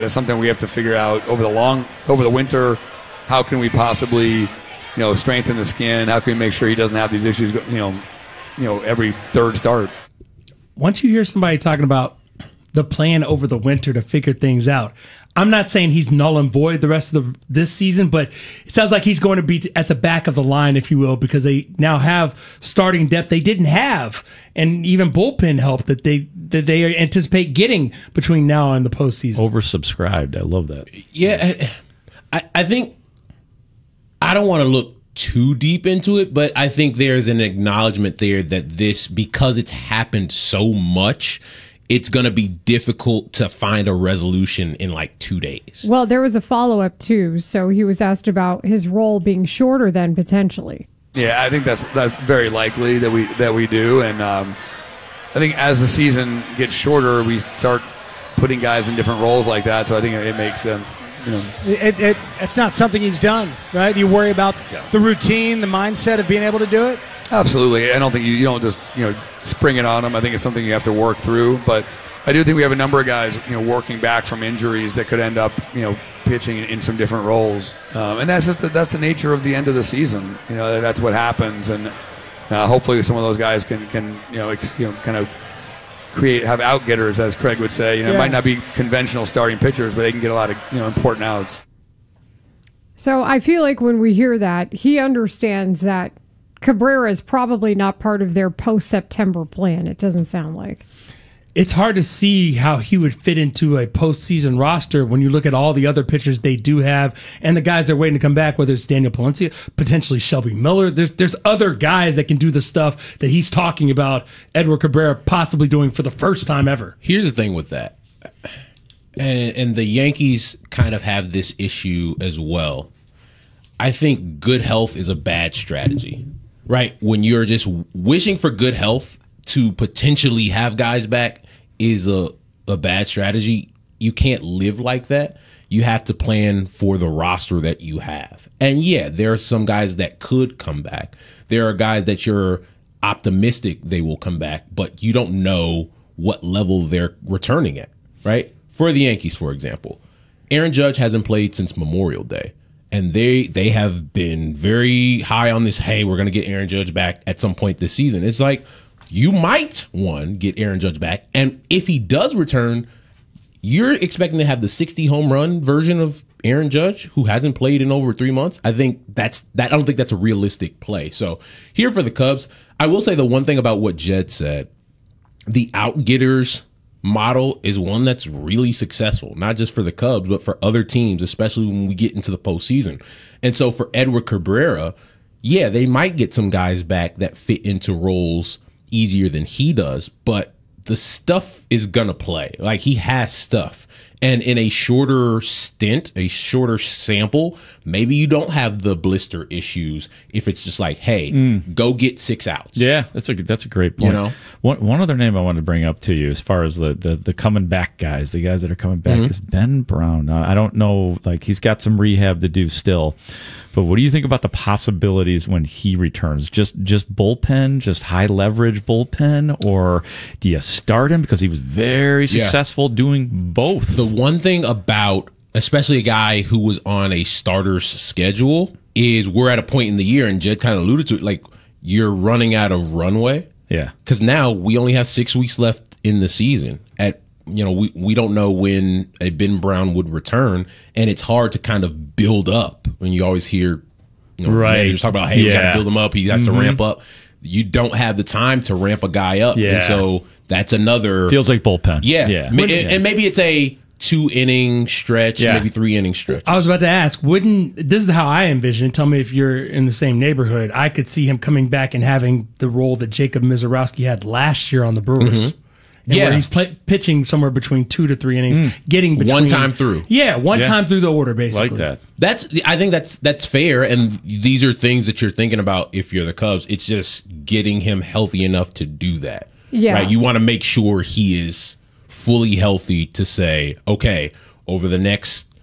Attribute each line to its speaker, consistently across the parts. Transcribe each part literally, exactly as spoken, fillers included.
Speaker 1: It's something we have to figure out over the long, over the winter. How can we possibly, you know, strengthen the skin? How can we make sure he doesn't have these issues, you know, you know, every third start?
Speaker 2: Once you hear somebody talking about the plan over the winter to figure things out, I'm not saying he's null and void the rest of the, this season, but it sounds like he's going to be at the back of the line, if you will, because they now have starting depth they didn't have, and even bullpen help that they that they anticipate getting between now and the postseason.
Speaker 3: Oversubscribed. I love that.
Speaker 4: Yeah, I, I think I don't want to look too deep into it, but I think there's an acknowledgement there that this, because it's happened so much, it's going to be difficult to find a resolution in like two days.
Speaker 5: Well, there was a follow-up, too. So he was asked about his role being shorter than potentially.
Speaker 1: Yeah, I think that's that's very likely that we that we do. And um, I think as the season gets shorter, we start putting guys in different roles like that. So I think it, it makes sense. You know.
Speaker 6: It, it, it's not something he's done, right? You worry about yeah. the routine, the mindset of being able to do it?
Speaker 1: Absolutely. I don't think you, you don't just, you know, spring it on them. I think it's something you have to work through. But I do think we have a number of guys, you know, working back from injuries that could end up, you know, pitching in, in some different roles. Um, and that's just the, that's the nature of the end of the season. You know, that's what happens. And uh, hopefully some of those guys can, can you know, ex, you know, kind of create, have out-getters, as Craig would say. You know, yeah. It might not be conventional starting pitchers, but they can get a lot of, you know, important outs.
Speaker 5: So I feel like when we hear that, he understands that Cabrera is probably not part of their post-September plan, it doesn't sound like.
Speaker 2: It's hard to see how he would fit into a postseason roster when you look at all the other pitchers they do have and the guys they're waiting to come back, whether it's Daniel Palencia, potentially Shelby Miller. There's there's other guys that can do the stuff that he's talking about Edward Cabrera possibly doing for the first time ever.
Speaker 4: Here's the thing with that. And, and the Yankees kind of have this issue as well. I think good health is a bad strategy. Right, when you're just wishing for good health to potentially have guys back is a, a bad strategy. You can't live like that. You have to plan for the roster that you have. And yeah, there are some guys that could come back. There are guys that you're optimistic they will come back, but you don't know what level they're returning at, right? For the Yankees, for example, Aaron Judge hasn't played since Memorial Day. And they they have been very high on this, hey, we're going to get Aaron Judge back at some point this season. It's like, you might, one, get Aaron Judge back. And if he does return, you're expecting to have the sixty home run version of Aaron Judge, who hasn't played in over three months. I think that's that. I don't think that's a realistic play. So here for the Cubs, I will say the one thing about what Jed said, the out-getters model is one that's really successful, not just for the Cubs, but for other teams, especially when we get into the postseason. And so for Edward Cabrera, yeah, they might get some guys back that fit into roles easier than he does, but the stuff is gonna play. Like, he has stuff. And in a shorter stint, a shorter sample, maybe you don't have the blister issues if it's just like, hey, mm. go get six outs.
Speaker 3: Yeah, that's a that's a great point. You know? One one other name I wanted to bring up to you as far as the the, the coming back guys, the guys that are coming back, mm-hmm. is Ben Brown. Uh, I don't know, like, he's got some rehab to do still. But what do you think about the possibilities when he returns? Just just bullpen, just high leverage bullpen, or do you start him because he was very successful yeah. doing both?
Speaker 4: The one thing about, especially a guy who was on a starter's schedule, is we're at a point in the year, and Jed kind of alluded to it, like, you're running out of runway.
Speaker 3: Yeah.
Speaker 4: Because now we only have six weeks left in the season. At You know, we, we don't know when a Ben Brown would return, and it's hard to kind of build up when you always hear, you know,
Speaker 3: right.
Speaker 4: managers talk about, hey,
Speaker 3: yeah.
Speaker 4: we got to build him up. He has
Speaker 3: mm-hmm.
Speaker 4: to ramp up. You don't have the time to ramp a guy up.
Speaker 3: Yeah.
Speaker 4: And so that's another.
Speaker 3: Feels like bullpen.
Speaker 4: Yeah.
Speaker 3: yeah.
Speaker 4: And, and maybe it's a two inning stretch, yeah. maybe three inning stretch.
Speaker 2: I was about to ask, wouldn't, this is how I envision it. Tell me if you're in the same neighborhood. I could see him coming back and having the role that Jacob Mizorowski had last year on the Brewers.
Speaker 4: Mm-hmm.
Speaker 2: And
Speaker 4: yeah,
Speaker 2: where he's play, pitching somewhere between two to three innings, mm. getting between,
Speaker 4: one time through.
Speaker 2: Yeah, one
Speaker 3: yeah.
Speaker 2: time through the order, basically.
Speaker 3: Like that.
Speaker 4: That's. I think that's that's fair, and these are things that you're thinking about if you're the Cubs. It's just getting him healthy enough to do that.
Speaker 5: Yeah,
Speaker 4: right. You want to make sure he is fully healthy to say, okay, over the next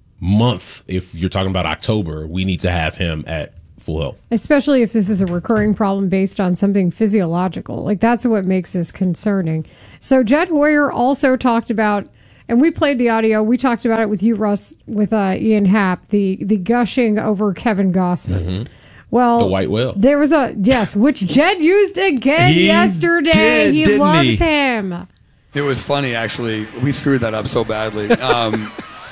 Speaker 4: month, if you're talking about October, we need to have him at full health.
Speaker 5: Especially if this is a recurring problem based on something physiological. Like, that's what makes this concerning. So Jed Hoyer also talked about and we played the audio. We talked about it with you, Russ, with uh, Ian Happ, the, the gushing over Kevin Gossman.
Speaker 4: Mm-hmm.
Speaker 5: Well,
Speaker 4: the white whale.
Speaker 5: There was a, yes, which Jed used again
Speaker 3: He
Speaker 5: yesterday.
Speaker 3: did,
Speaker 5: he
Speaker 3: didn't
Speaker 5: loves
Speaker 3: he?
Speaker 5: him.
Speaker 1: It was funny, actually. We screwed that up so badly. Um,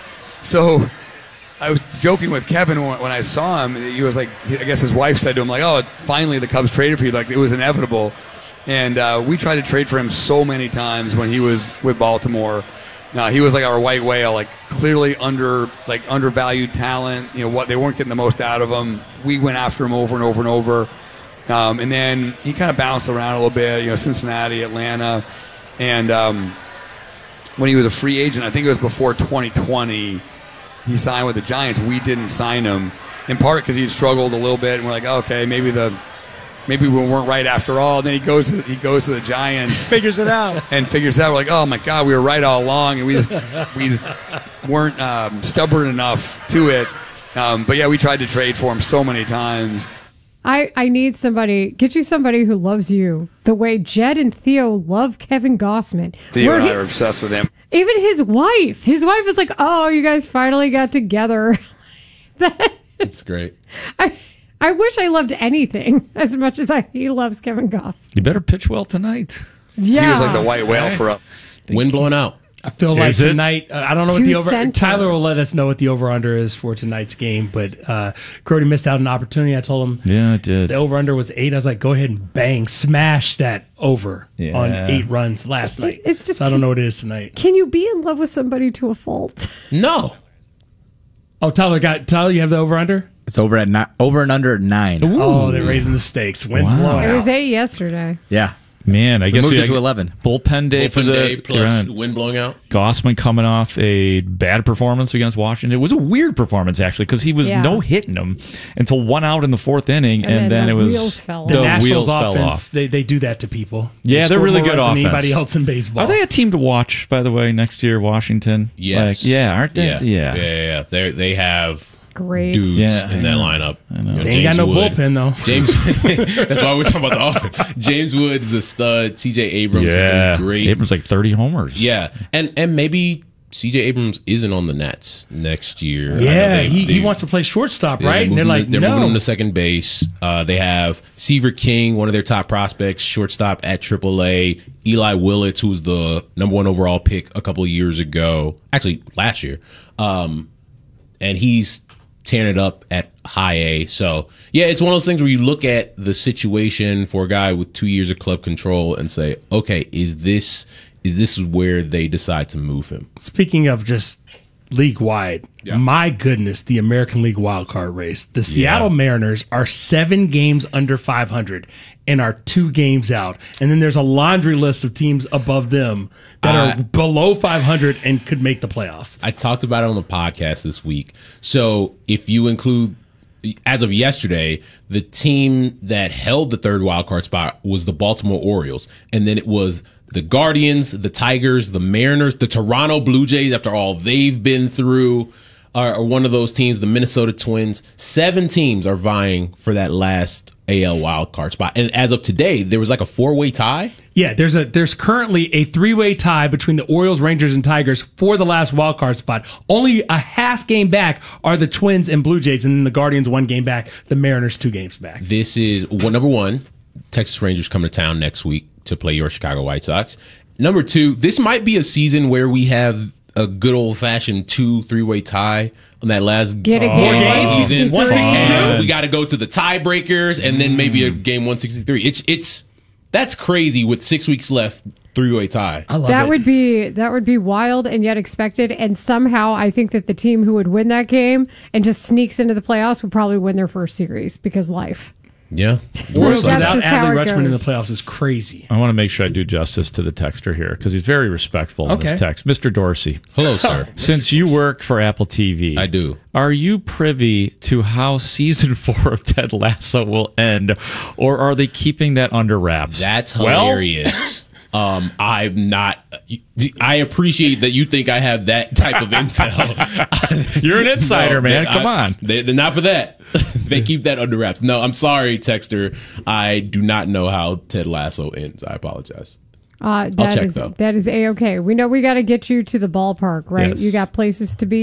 Speaker 1: so I was joking with Kevin when, when I saw him. He was like, I guess his wife said to him, like, oh, finally the Cubs traded for you. Like, it was inevitable. And uh, we tried to trade for him so many times when he was with Baltimore. Uh, he was like our white whale, like clearly under, like undervalued talent. You know what? They weren't getting the most out of him. We went after him over and over and over. Um, and then he kind of bounced around a little bit. You know, Cincinnati, Atlanta. And um, when he was a free agent, I think it was before twenty twenty, he signed with the Giants. We didn't sign him, in part because he struggled a little bit, and we're like, oh, okay, maybe the maybe we weren't right after all. And then he goes to, he goes to the Giants,
Speaker 6: Figures it out.
Speaker 1: and figures out, we're like, oh my God, we were right all along, and we just we just weren't um, stubborn enough to it. Um, but yeah, we tried to trade for him so many times.
Speaker 5: I, I need somebody, get you somebody who loves you the way Jed and Theo love Kevin Gossman.
Speaker 1: Theo
Speaker 5: Where
Speaker 1: and I
Speaker 5: he-
Speaker 1: are obsessed with him.
Speaker 5: Even his wife. His wife is like, oh, you guys finally got together. that,
Speaker 4: It's great.
Speaker 5: I, I wish I loved anything as much as I, he loves Kevin Goss.
Speaker 3: You better pitch well tonight.
Speaker 5: Yeah.
Speaker 1: He was like the white whale for us.
Speaker 4: Wind blowing out.
Speaker 2: I feel like
Speaker 3: Is it?
Speaker 2: tonight, uh, I don't know what
Speaker 5: Two
Speaker 2: the over.
Speaker 5: center.
Speaker 2: Tyler will let us know what the over under is for tonight's game, but uh, Grody missed out on an opportunity. I told him
Speaker 3: Yeah, it did.
Speaker 2: the over under was eight. I was like, go ahead and bang, smash that over
Speaker 3: Yeah.
Speaker 2: on eight runs last night.
Speaker 5: It's just-
Speaker 2: so I don't know what it is tonight.
Speaker 5: Can you be in love with somebody to a fault?
Speaker 4: No.
Speaker 2: Oh, Tyler got Tyler. You have the over under.
Speaker 7: It's over at ni- over and under at nine.
Speaker 2: Oh, they're raising the stakes. Wind's
Speaker 3: Wow.
Speaker 2: blowing
Speaker 5: It was
Speaker 2: out.
Speaker 5: eight yesterday.
Speaker 7: Yeah.
Speaker 3: Man, I
Speaker 7: We
Speaker 3: guess
Speaker 7: moved
Speaker 3: we
Speaker 7: it to eleven.
Speaker 3: Bullpen day for
Speaker 4: Open
Speaker 3: the
Speaker 4: day plus
Speaker 3: right.
Speaker 4: wind blowing out.
Speaker 3: Gossman coming off a bad performance against Washington. It was a weird performance actually because he was
Speaker 5: Yeah.
Speaker 3: no hitting them until one out in the fourth inning, and,
Speaker 5: And then
Speaker 3: then,
Speaker 5: the
Speaker 3: it was
Speaker 5: wheels fell
Speaker 2: The
Speaker 5: off.
Speaker 2: Nationals
Speaker 3: wheels fell
Speaker 2: offense,
Speaker 3: off.
Speaker 2: they they do that to people.
Speaker 3: Yeah,
Speaker 2: They
Speaker 3: they're
Speaker 2: score
Speaker 3: really
Speaker 2: more
Speaker 3: good
Speaker 2: runs than
Speaker 3: offense.
Speaker 2: Anybody else in baseball?
Speaker 3: Are they a team to watch? By the way, next year Washington.
Speaker 4: Yes.
Speaker 3: Like, yeah, aren't they?
Speaker 4: Yeah. Yeah. Yeah. yeah. They they have
Speaker 5: Great.
Speaker 4: dudes
Speaker 3: Yeah,
Speaker 4: in
Speaker 3: I
Speaker 4: that
Speaker 3: know.
Speaker 4: lineup.
Speaker 3: I know.
Speaker 4: You
Speaker 2: They ain't got no
Speaker 4: Wood.
Speaker 2: bullpen though.
Speaker 4: James, that's why we're talking about the offense. James Wood is a stud. C J Abrams
Speaker 3: Yeah,
Speaker 4: is great.
Speaker 3: Abrams like thirty homers.
Speaker 4: Yeah, and and maybe C J Abrams isn't on the Nets next year. I know
Speaker 2: Yeah,
Speaker 4: they-
Speaker 2: he,
Speaker 4: they-
Speaker 2: he wants to play shortstop,
Speaker 4: yeah,
Speaker 2: right? And
Speaker 4: moved
Speaker 2: they're
Speaker 4: him
Speaker 2: like,
Speaker 4: to, they're
Speaker 2: no.
Speaker 4: moving him to second base. Uh, they have Seaver King, one of their top prospects, shortstop at triple A. Eli Willits, who's the number one overall pick a couple of years ago, actually last year, um, and he's tearing it up at high A. So yeah, it's one of those things where you look at the situation for a guy with two years of club control and say, okay, is this is this where they decide to move him?
Speaker 2: Speaking of just league wide, my goodness, the American League wild card race. The Seattle Mariners are seven games under five hundred and are two games out. And then there's a laundry list of teams above them that
Speaker 4: Uh,
Speaker 2: are below five hundred and could make the playoffs.
Speaker 4: I talked about it on the podcast this week. So if you include, as of yesterday, the team that held the third wild card spot was the Baltimore Orioles. And then it was the Guardians, the Tigers, the Mariners, the Toronto Blue Jays, after all they've been through, are, are one of those teams, the Minnesota Twins. Seven teams are vying for that last A L wild card spot. And as of today, there was like a four-way tie.
Speaker 2: Yeah, there's a there's currently a three-way tie between the Orioles, Rangers, and Tigers for the last wild card spot. Only a half game back are the Twins and Blue Jays, and then the Guardians one game back, the Mariners two games back.
Speaker 4: This is well, number one, Texas Rangers coming to town next week to play your Chicago White Sox. Number two, this might be a season where we have a good old fashioned two, three way tie on that last
Speaker 5: Get a
Speaker 4: game
Speaker 5: game
Speaker 4: of the
Speaker 5: one
Speaker 4: season.
Speaker 2: one
Speaker 5: sixty-three.
Speaker 4: And we got to go to the tiebreakers and then maybe a game one sixty-three. It's it's that's crazy with six weeks left, three way tie.
Speaker 2: I love
Speaker 5: That
Speaker 2: it.
Speaker 5: would be that would be wild and yet expected. And somehow, I think that the team who would win that game and just sneaks into the playoffs would probably win their first series because life.
Speaker 4: Yeah.
Speaker 2: Orioles
Speaker 5: That's
Speaker 2: without
Speaker 5: just how
Speaker 2: Adley
Speaker 5: it
Speaker 2: Rutschman in the
Speaker 5: goes.
Speaker 2: playoffs is crazy.
Speaker 3: I want to make sure I do justice to the texter here because he's very respectful in
Speaker 2: Okay.
Speaker 3: his text. Mister Dorsey,
Speaker 4: Hello, sir.
Speaker 3: since you work for Apple T V,
Speaker 4: I do.
Speaker 3: Are you privy to how season four of Ted Lasso will end, or are they keeping that under wraps?
Speaker 4: That's
Speaker 3: Well,
Speaker 4: hilarious. um, I'm not. I appreciate that you think I have that type of intel.
Speaker 3: You're an insider,
Speaker 4: No,
Speaker 3: man.
Speaker 4: they-
Speaker 3: Come
Speaker 4: I-
Speaker 3: on.
Speaker 4: They, they're not for that. They keep that under wraps. No, I'm sorry, texter. I do not know how Ted Lasso ends. I apologize.
Speaker 5: Uh, that
Speaker 4: check,
Speaker 5: is
Speaker 4: though.
Speaker 5: that is a okay. We know we got to get you to the ballpark, right?
Speaker 3: Yes.
Speaker 5: You got places to be.